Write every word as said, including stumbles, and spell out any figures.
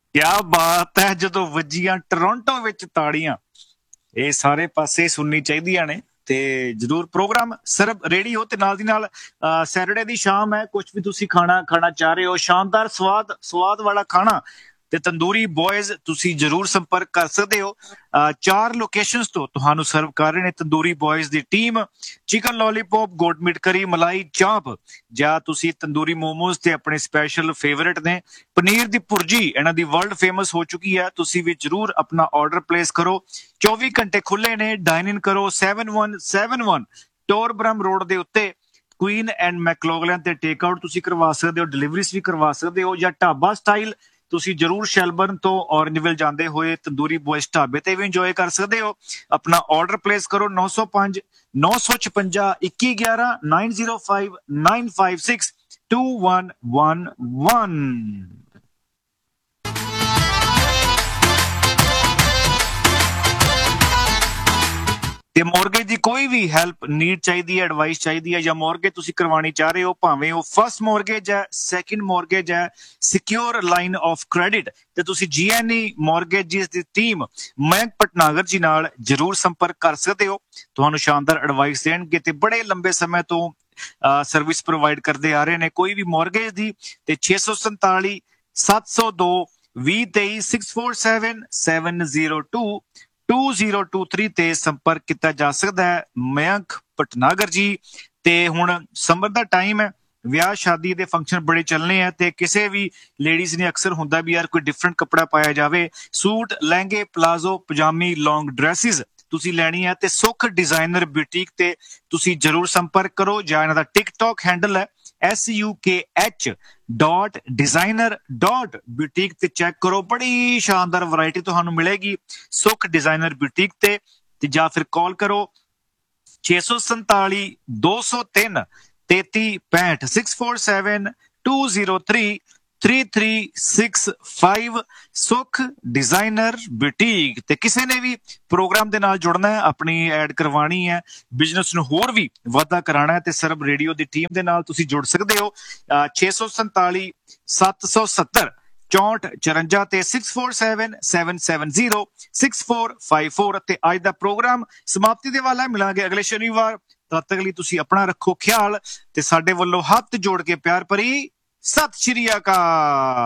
ਕਿਆ ਬਾਤ ਹੈ, ਜਦੋਂ ਵੱਜੀਆਂ ਟੋਰਾਂਟੋ ਵਿੱਚ ਤਾੜੀਆਂ, ਇਹ ਸਾਰੇ ਪਾਸੇ ਸੁਣਨੀ ਚਾਹੀਦੀਆਂ ਨੇ। ਤੇ ਜਰੂਰ ਪ੍ਰੋਗਰਾਮ ਸਿਰਫ ਰੇਡੀਓ ਤੇ ਨਾਲ ਦੀ ਨਾਲ ਸੈਟਰਡੇ ਦੀ ਸ਼ਾਮ ਹੈ, ਕੁਝ ਵੀ ਤੁਸੀਂ ਖਾਣਾ ਖਾਣਾ ਚਾਹ ਰਹੇ ਹੋ, ਸ਼ਾਨਦਾਰ ਸਵਾਦ ਸਵਾਦ ਵਾਲਾ ਖਾਣਾ ਤੇ ਤੰਦੂਰੀ ਬॉयਜ਼ ਤੁਸੀਂ ਜਰੂਰ ਸੰਪਰਕ ਕਰ ਸਕਦੇ ਹੋ। ਚਾਰ ਲੋਕੇਸ਼ਨਸ ਤੋਂ ਤੁਹਾਨੂੰ ਸਰਵ ਕਰ ਰਹੇ ਨੇ ਤੰਦੂਰੀ ਬॉयਜ਼ ਦੀ team. Chicken lollipop, goat meat ਕਰੀ, ਮਲਾਈ ਚਾਪ, ਜਾਂ ਤੁਸੀਂ ਤੰਦੂਰੀ ਮੋਮੋਜ਼ ਤੇ ਆਪਣੇ ਸਪੈਸ਼ਲ ਫੇਵਰਿਟ ਨੇ ਪਨੀਰ ਦੀ ਭੁਰਜੀ, ਇਹਨਾਂ ਦੀ ਵਰਲਡ ਫੇਮਸ ਹੋ ਚੁੱਕੀ ਹੈ। ਤੁਸੀਂ ਵੀ ਜਰੂਰ ਆਪਣਾ ਆਰਡਰ ਪਲੇਸ ਕਰੋ। ਚੌਵੀ ਘੰਟੇ ਖੁੱਲੇ ਨੇ, ਡਾਈਨ ਇਨ ਕਰੋ। Seven one seven one ਟੋਰਬਰਮ road ਦੇ ਉੱਤੇ ਕੁਈਨ ਐਂਡ ਮੈਕਲੋਗਲੈਨ ਤੇ ਟੇਕ ਆਊਟ ਤੁਸੀਂ ਕਰਵਾ ਸਕਦੇ ਹੋ, ਡਿਲੀਵਰੀਜ਼ ਵੀ ਕਰਵਾ ਸਕਦੇ ਹੋ, ਜਾਂ ਢਾਬਾ ਸਟਾਈਲ ਤੁਸੀਂ ਜਰੂਰ ਸ਼ੈਲਬਰਨ ਤੋਂ ਔਰੰਜਵਿਲ ਜਾਂਦੇ ਹੋਏ ਤੰਦੂਰੀ ਬॉयਜ਼ ਢਾਬੇ ਤੇ ਵੀ ਇੰਜੋਏ ਕਰ ਸਕਦੇ ਹੋ। ਆਪਣਾ ਆਰਡਰ ਪਲੇਸ ਕਰੋ ਨੌ ਸੌ ਪੰਜ ਨੌ ਸੌ ਛਪੰਜਾ ਇੱਕੀ ਗਿਆਰਾਂ nine zero five nine five six to one one one. ਤੇ ਮੋਰਗੇਜ ਦੀ ਕੋਈ ਵੀ ਹੈਲਪ ਨੀਡ ਚਾਹੀਦੀ ਹੈ, ਐਡਵਾਈਸ ਚਾਹੀਦੀ ਹੈ, ਜਾਂ ਮੋਰਗੇਜ ਤੁਸੀਂ ਕਰਵਾਉਣੀ ਚਾਹ ਰਹੇ ਹੋ, ਭਾਵੇਂ ਉਹ ਫਸਟ ਮੋਰਗੇਜ ਹੈ, ਸੈਕਿੰਡ ਮੋਰਗੇਜ ਹੈ, ਸਿਕਿਉਰ ਲਾਈਨ ਆਫ ਕ੍ਰੈਡਿਟ, ਤੇ ਤੁਸੀਂ ਜੀਐਨਈ ਮੋਰਗੇਜਿਸ ਦੀ ਟੀਮ ਮਯੰਕ ਭਟਨਾਗਰ ਜੀ ਨਾਲ ਜਰੂਰ ਸੰਪਰਕ ਕਰ ਸਕਦੇ ਹੋ। ਤੁਹਾਨੂੰ ਸ਼ਾਨਦਾਰ ਐਡਵਾਈਸ ਦੇਣਗੇ ਤੇ ਬੜੇ ਲੰਬੇ ਸਮੇਂ ਤੋਂ ਸਰਵਿਸ ਪ੍ਰੋਵਾਈਡ ਕਰਦੇ ਆ ਰਹੇ ਨੇ ਕੋਈ ਵੀ ਮੋਰਗੇਜ ਦੀ। ਤੇ ਛੇ ਸੌ ਸੰਤਾਲੀ ਸੱਤ ਸੌ ਦੋ ਵੀਹ ਤੇਈ six four seven seven zero two two zero two three ਤੇ ਸੰਪਰਕ ਕੀਤਾ ਜਾ ਸਕਦਾ ਹੈ ਮਯੰਕ ਭਟਨਾਗਰ ਜੀ। ਤੇ ਹੁਣ ਸਮਰ ਦਾ ਟਾਈਮ ਹੈ, ਵਿਆਹ ਸ਼ਾਦੀ ਦੇ ਫੰਕਸ਼ਨ ਬੜੇ ਚੱਲਣੇ ਆ, ਤੇ ਕਿਸੇ ਵੀ ਲੇਡੀਜ਼ ਨੇ ਅਕਸਰ ਹੁੰਦਾ ਵੀ ਯਾਰ ਕੋਈ ਡਿਫਰੈਂਟ ਕੱਪੜਾ ਪਾਇਆ ਜਾਵੇ। ਸੂਟ, ਲਹਿੰਗੇ, ਪਲਾਜ਼ੋ, ਪਜਾਮੀ, ਲੌਂਗ ਡਰੈਸਿਸ ਤੁਸੀਂ ਲੈਣੀ ਹੈ ਤੇ ਸੁਖ ਡਿਜ਼ਾਈਨਰ ਬੁਟੀਕ ਤੇ ਤੁਸੀਂ ਜਰੂਰ ਸੰਪਰਕ ਕਰੋ, ਜਾਂ ਇਹਨਾਂ ਦਾ ਟਿਕਟੌਕ ਹੈਂਡਲ ਹੈ S U K H dot designer dot boutique ਤੇ ਚੈੱਕ ਕਰੋ। ਬੜੀ ਸ਼ਾਨਦਾਰ ਵੈਰਾਈਟੀ ਤੁਹਾਨੂੰ ਮਿਲੇਗੀ ਸੁਖ ਡਿਜ਼ਾਈਨਰ ਬੁਟੀਕ ਤੇ। ਤੇ ਜਾਂ ਫਿਰ ਕਾਲ ਕਰੋ ਛੇ ਸੌ ਸੰਤਾਲੀ ਦੋ ਸੌ ਤਿੰਨ ਤੇਤੀ ਪੈਂਹਠ six four seven two zero three three three six five ਸੁਖ ਡਿਜ਼ਾਈਨਰ ਬੁਟੀਕ। ਤੇ ਕਿਸੇ ਨੇ ਵੀ ਪ੍ਰੋਗਰਾਮ ਦੇ ਨਾਲ ਜੁੜਨਾ ਹੈ, ਆਪਣੀ ਐਡ ਕਰਵਾਣੀ ਹੈ, ਬਿਜ਼ਨਸ ਨੂੰ ਹੋਰ ਵੀ ਵਾਧਾ ਕਰਾਉਣਾ ਹੈ, ਤੇ ਸਰਬ ਰੇਡੀਓ ਦੀ ਟੀਮ ਦੇ ਨਾਲ ਤੁਸੀਂ ਜੁੜ ਸਕਦੇ ਹੋ। ਛੇ ਸੌ ਸੰਤਾਲੀ ਸੱਤ ਸੌ ਸੱਤਰ ਚੌਂਹਠ ਚੁਰੰਜਾ ਤੇ six four seven seven seven zero six four five four. ਤੇ ਅੱਜ ਦਾ ਪ੍ਰੋਗਰਾਮ ਸਮਾਪਤੀ ਦੇ ਵੱਲ ਹੈ, ਮਿਲਾਂਗੇ ਅਗਲੇ ਸ਼ਨੀਵਾਰ। ਤਦ ਤੱਕ ਲਈ ਤੁਸੀਂ ਆਪਣਾ ਰੱਖੋ ਖਿਆਲ, ਤੇ ਸਾਡੇ ਵੱਲੋਂ ਹੱਥ ਜੋੜ ਕੇ ਪਿਆਰ ਭਰੀ ਸਤਿ ਸ਼੍ਰੀ ਅਕਾਲ।